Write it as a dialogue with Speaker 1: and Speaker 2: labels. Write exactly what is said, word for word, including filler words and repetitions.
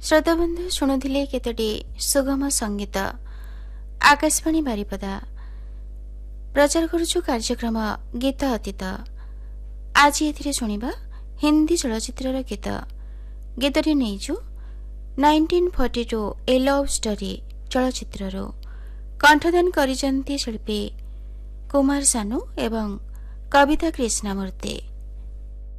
Speaker 1: श्रोताबंधु शुणुले केतोटी सुगम संगीत आकाशवाणी बारिपदा प्रचार करुछु कार्यक्रम गीत अतीत। आज एथिरे शुणिबा हिंदी चलचित्रर गीत। गीतटी नेइछु नाइंटीन फोर्टी टू ए लव स्टोरी चलचित्ररो। कंठदान करिसंती शिल्पी कुमार सानू एवं कविता कृष्णमूर्ति।